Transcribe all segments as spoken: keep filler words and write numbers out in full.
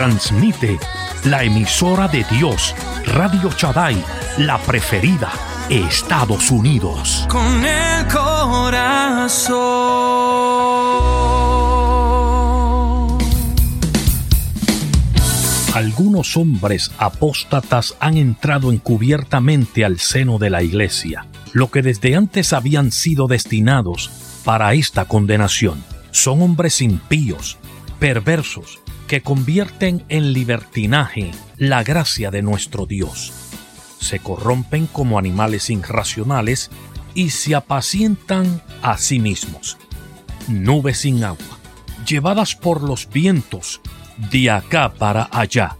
Transmite la emisora de Dios, Radio Shaddai, la preferida, Estados Unidos. Con el corazón. Algunos hombres apóstatas han entrado encubiertamente al seno de la iglesia, lo que desde antes habían sido destinados para esta condenación. Son hombres impíos, perversos, que convierten en libertinaje la gracia de nuestro Dios. Se corrompen como animales irracionales y se apacientan a sí mismos. Nubes sin agua, llevadas por los vientos de acá para allá.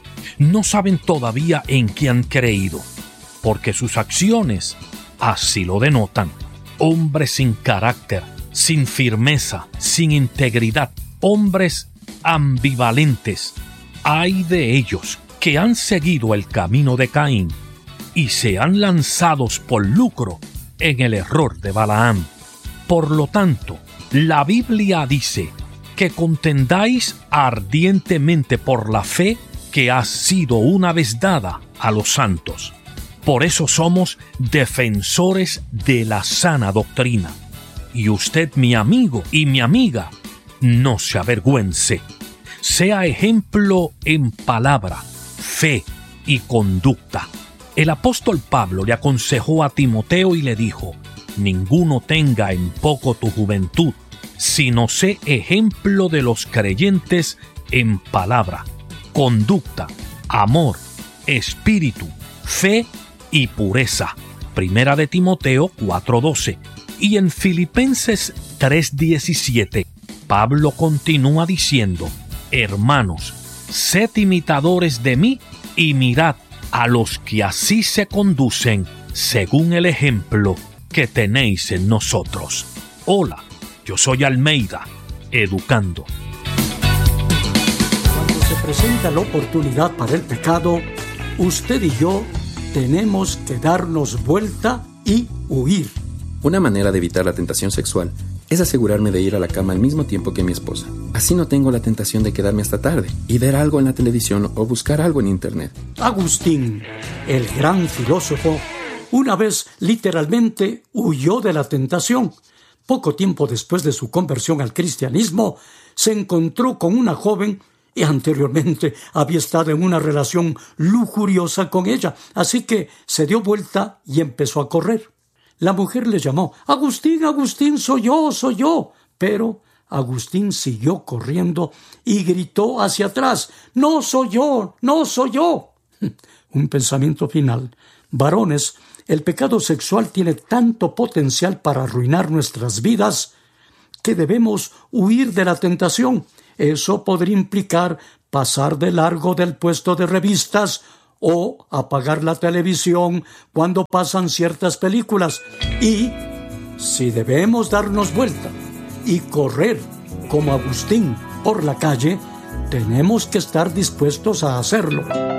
No saben todavía en qué han creído, porque sus acciones así lo denotan. Hombres sin carácter, sin firmeza, sin integridad, hombres ambivalentes. Hay de ellos que han seguido el camino de Caín y se han lanzado por lucro en el error de Balaam. Por lo tanto, la Biblia dice que contendáis ardientemente por la fe que ha sido una vez dada a los santos. Por eso somos defensores de la sana doctrina. Y usted, mi amigo y mi amiga, no se avergüence. Sea ejemplo en palabra, fe y conducta. El apóstol Pablo le aconsejó a Timoteo y le dijo: ninguno tenga en poco tu juventud, sino sé ejemplo de los creyentes en palabra, conducta, amor, espíritu, fe y pureza. Primera de Timoteo cuatro doce. Y en Filipenses tres diecisiete, Pablo continúa diciendo: hermanos, sed imitadores de mí y mirad a los que así se conducen según el ejemplo que tenéis en nosotros. Hola, yo soy Almeida, educando. Cuando se presenta la oportunidad para el pecado, usted y yo tenemos que darnos vuelta y huir. Una manera de evitar la tentación sexual es asegurarme de ir a la cama al mismo tiempo que mi esposa. Así no tengo la tentación de quedarme hasta tarde y ver algo en la televisión o buscar algo en internet. Agustín, el gran filósofo, una vez literalmente huyó de la tentación. Poco tiempo después de su conversión al cristianismo, se encontró con una joven y anteriormente había estado en una relación lujuriosa con ella, así que se dio vuelta y empezó a correr. La mujer le llamó: Agustín, Agustín, soy yo, soy yo. Pero Agustín siguió corriendo y gritó hacia atrás: no soy yo, no soy yo. Un pensamiento final. Varones, el pecado sexual tiene tanto potencial para arruinar nuestras vidas que debemos huir de la tentación. Eso podría implicar pasar de largo del puesto de revistas o apagar la televisión cuando pasan ciertas películas. Y si debemos darnos vuelta y correr como Agustín por la calle, tenemos que estar dispuestos a hacerlo.